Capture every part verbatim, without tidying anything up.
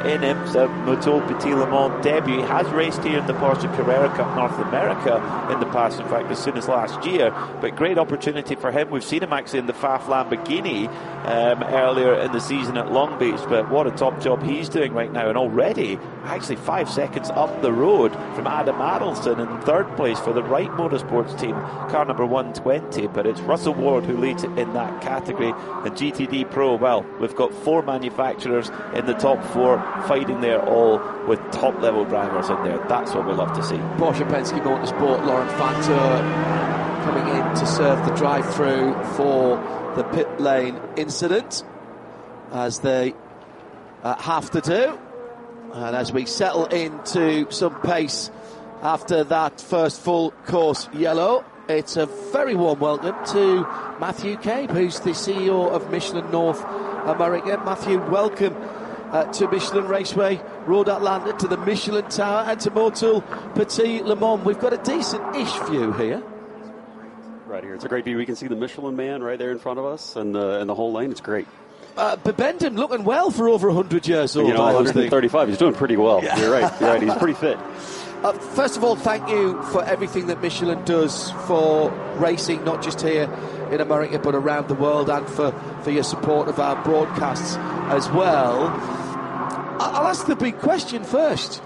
in IMSA Moto Petit Le Mans debut. He has raced here in the Porsche Carrera Cup North America in the past, in fact, as soon as last year. But great opportunity for him. We've seen him actually in the F A F Lamborghini um, earlier in the season at Long Beach. But what a top job he's doing right now. And already, actually five seconds up the road from Adam Adelson in third place for the Wright Motorsports team, car number one twenty. But it's Russell Ward who leads in that category. And G T D Pro, well, we've got four manufacturers in the top four fighting there, all with top level drivers in there. That's what we love to see. Porsche Penske Motorsport, Laurent Fanteur coming in to serve the drive-through for the pit lane incident, as they uh, have to do. And as we settle into some pace after that first full course yellow, it's a very warm welcome to Matthew Cabe, who's the C E O of Michelin North America. Matthew, welcome uh, to Michelin Raceway, Road Atlanta, to the Michelin Tower, and to Motul Petit Le Mans. We've got a decent-ish view here. Right here. It's a great view. We can see the Michelin Man right there in front of us, and, uh, and the whole lane. It's great. Uh, Bibendum looking well for over one hundred years old. You know, I one thirty-five. He's doing pretty well. Yeah. You're right. You're right. He's pretty fit. Uh, first of all, thank you for everything that Michelin does for racing, not just here in America, but around the world, and for, for your support of our broadcasts as well. I'll ask the big question first.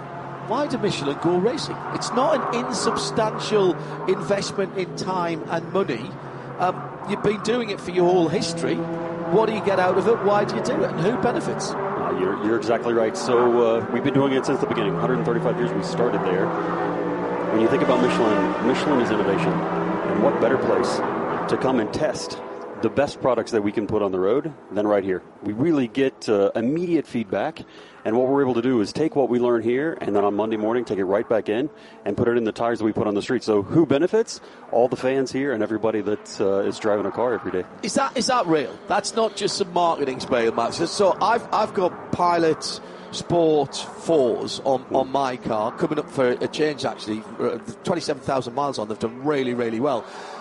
Why do Michelin go racing? It's not an insubstantial investment in time and money. Um, you've been doing it for your whole history. What do you get out of it? Why do you do it? And who benefits? Uh, you're, you're exactly right. So uh, we've been doing it since the beginning. one hundred thirty-five years we started there. When you think about Michelin, Michelin is innovation. And what better place to come and test the best products that we can put on the road than right here. We really get uh, immediate feedback, and what we're able to do is take what we learn here and then on Monday morning take it right back in and put it in the tires that we put on the street. So who benefits? All the fans here and everybody that uh, is driving a car every day. Is that is that real? That's not just some marketing spiel, Matt. So I've I've got Pilot Sport fours on, mm. on my car, coming up for a change actually, twenty-seven thousand miles on. They've done really, really well.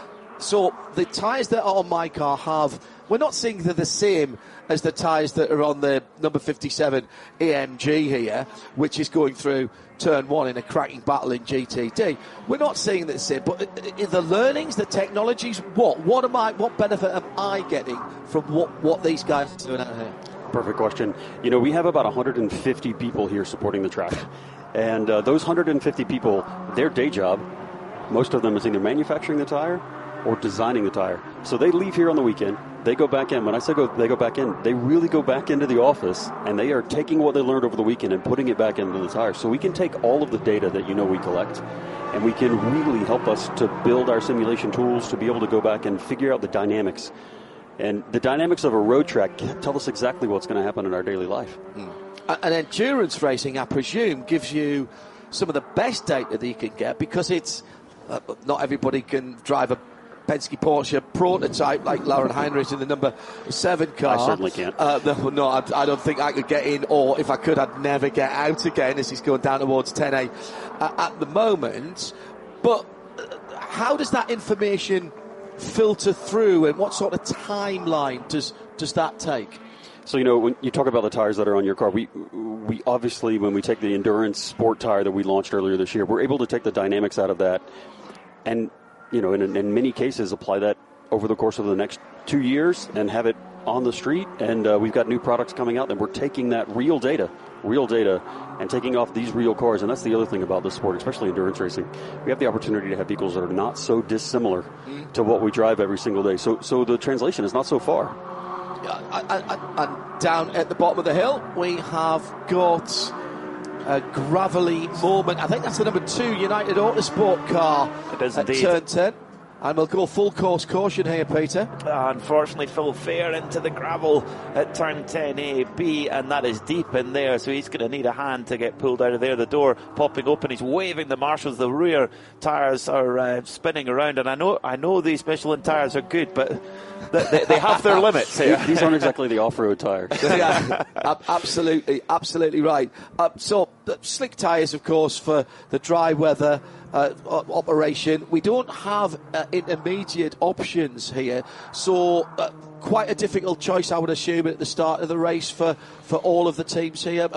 So the tyres that are on my car have, we're not saying they're the same as the tyres that are on the number fifty-seven A M G here, which is going through turn one in a cracking battle in G T D. We're not saying they're the same, but the learnings, the technologies, what? What am I, what benefit am I getting from what, what these guys are doing out here? Perfect question. You know, we have about one hundred fifty people here supporting the track. And uh, those one hundred fifty people, their day job, most of them is either manufacturing the tire or designing the tire. So they leave here on the weekend, they go back in. When I say go, they go back in, they really go back into the office, and they are taking what they learned over the weekend and putting it back into the tire. So we can take all of the data that you know we collect, and we can really help us to build our simulation tools to be able to go back and figure out the dynamics. And the dynamics of a road track tell us exactly what's going to happen in our daily life. Mm. And endurance racing, I presume, gives you some of the best data that you can get, because it's uh, not everybody can drive a Penske Porsche prototype like Lauren Heinrich in the number seven car. I certainly can't. Uh, no, no I, I don't think I could get in, or if I could, I'd never get out again, as he's going down towards ten A uh, at the moment. But uh, how does that information filter through, and what sort of timeline does does that take? So, you know, when you talk about the tires that are on your car, we we obviously, when we take the endurance sport tire that we launched earlier this year, we're able to take the dynamics out of that and, you know, in, in many cases, apply that over the course of the next two years and have it on the street. And uh, we've got new products coming out, and we're taking that real data, real data, and taking off these real cars. And that's the other thing about this sport, especially endurance racing. We have the opportunity to have vehicles that are not so dissimilar mm. to what we drive every single day. So, so the translation is not so far. And down at the bottom of the hill, we have got a gravelly moment. I think that's the number two United Autosport car it is at indeed. turn ten. And we'll go full course caution here, Peter. Uh, unfortunately, Phil Fair into the gravel at turn ten A B, and that is deep in there, so he's going to need a hand to get pulled out of there. The door popping open, he's waving the marshals. The rear tyres are uh, spinning around, and I know I know these Michelin tyres are good, but they, they have their limits here. These aren't exactly the off-road tyres. Yeah, absolutely, absolutely right. Uh, so, uh, slick tyres, of course, for the dry weather Uh, operation. We don't have uh, intermediate options here, so uh, quite a difficult choice, I would assume, at the start of the race for, for all of the teams here.